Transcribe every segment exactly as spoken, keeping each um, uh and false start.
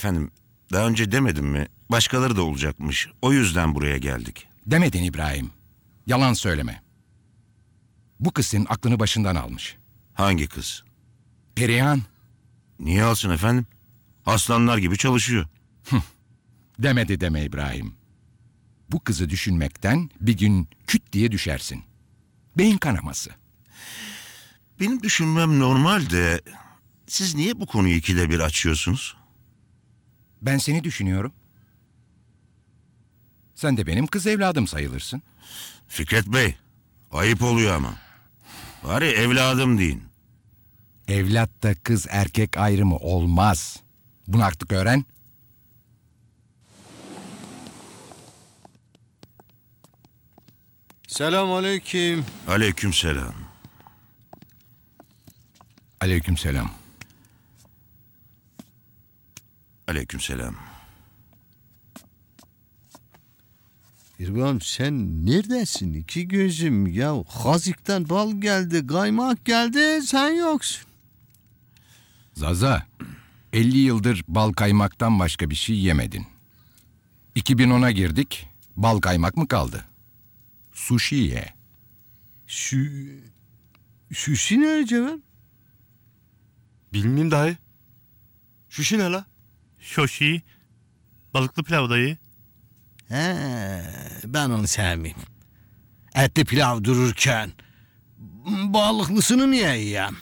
efendim, daha önce demedim mi? Başkaları da olacakmış. O yüzden buraya geldik. Demedin İbrahim. Yalan söyleme. Bu kız senin aklını başından almış. Hangi kız? Perihan. Niye alsın efendim? Aslanlar gibi çalışıyor. Demedi deme İbrahim. Bu kızı düşünmekten bir gün küt diye düşersin. Beyin kanaması. Benim düşünmem normal de... Siz niye bu konuyu ikide bir açıyorsunuz? Ben seni düşünüyorum. Sen de benim kız evladım sayılırsın. Fikret Bey, ayıp oluyor ama. Bari evladım deyin. Evlatta kız erkek ayrımı olmaz. Bunu artık öğren. Selamünaleyküm. Aleykümselam. Aleykümselam. Aleykümselam. İrfan sen neredesin iki gözüm ya? Hazikten bal geldi, kaymak geldi, sen yoksun. Zaza, elli yıldır bal kaymaktan başka bir şey yemedin. iki bin ona girdik, bal kaymak mı kaldı? Sushi ye. Şu... Şuşi ne Cevher? Bilmeyeyim dayı. Şuşi ne la? Şoşi, balıklı pilav dayı. He, ben onu sevmeyeyim. Etli pilav dururken balıklısını niye yiyeyim?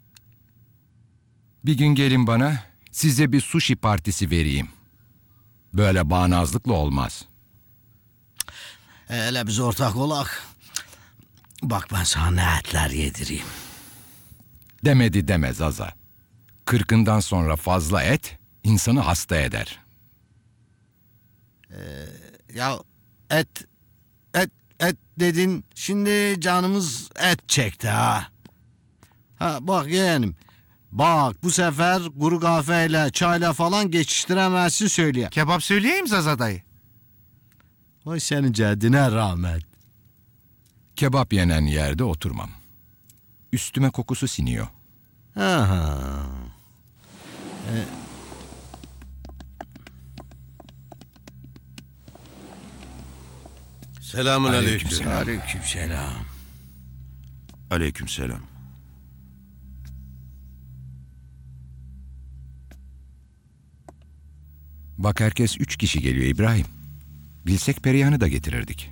Bir gün gelin bana, size bir sushi partisi vereyim. Böyle bağnazlıkla olmaz. Hele biz ortak olak. Bak ben sana ne etler yedireyim. Demedi deme Zaza. Kırkından sonra fazla et, insanı hasta eder. Ya et, et, et dedin. Şimdi canımız et çekti ha. Ha bak yeğenim. Bak bu sefer kuru kahveyle, çayla falan geçiştiremezsin söyleyeyim. Kebap söyleyeyim Zaza dayı. Vay senin ceddine rahmet. Kebap yenen yerde oturmam. Üstüme kokusu siniyor. Aha. Selamun aleyküm. Aleykümselam. Aleykümselam. Bak herkes üç kişi geliyor İbrahim. Bilsek Perihan'ı da getirirdik.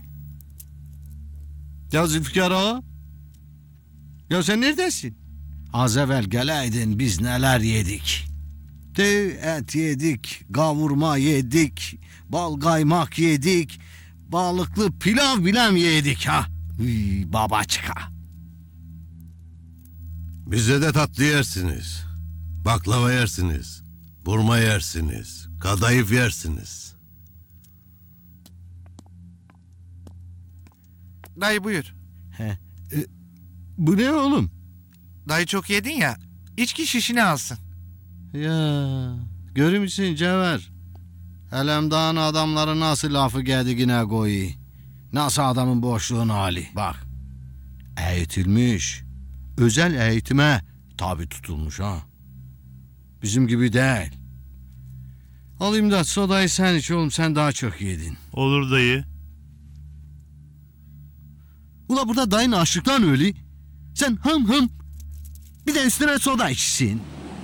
Ya Zülfikar ağa. Ya sen neredesin? Az evvel geleydin biz neler yedik. De et yedik, kavurma yedik, bal kaymak yedik, balıklı pilav bilem yedik ha. Uy, babaçka. Bize de tatlı yersiniz. Baklava yersiniz. Burma yersiniz. Kadayıf yersiniz. Dayı buyur. Bu ne oğlum? Dayı çok yedin ya. İçki şişini alsın. Ya görür müsün Cevher? Elemdağın adamları nasıl lafı gedigine koyu. Nasıl adamın boşluğun hali. Bak. Eğitilmiş. Özel eğitime tabi tutulmuş ha. Bizim gibi değil. Alayım da sodayı sen iç oğlum, sen daha çok yedin. Olur dayı. Ula burada dayın açlıktan ölü. Sen hım hım. Bir de üstüne soda içsin.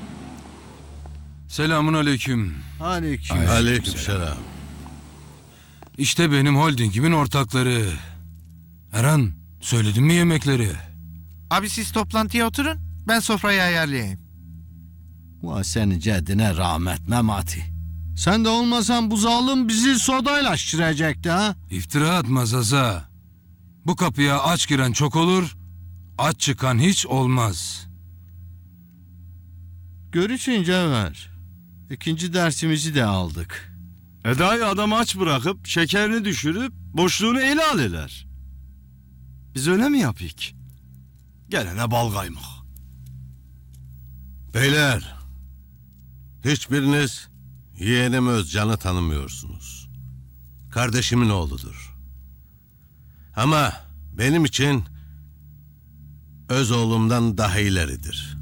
Selamun aleyküm. Aleyküm. Aleykümselam. İşte benim holdingimin ortakları. Erhan, söyledin mi yemekleri? Abi siz toplantıya oturun. Ben sofrayı ayarlayayım. Vay senin ceddine rahmet Memati. Sen de olmasan bu zalim bizi sodayla şişirecekti ha. İftira atma Zaza. Bu kapıya aç giren çok olur, aç çıkan hiç olmaz. Görüşün Cevher. İkinci dersimizi de aldık. Eda'yı adamı aç bırakıp şekerini düşürüp boşluğunu ele alırlar. Biz öyle mi yapıyık? Gelene bal kaymak. Beyler, hiçbiriniz yeğenim Özcan'ı tanımıyorsunuz. Kardeşimin oğludur. Ama benim için öz oğlumdan daha ileridir.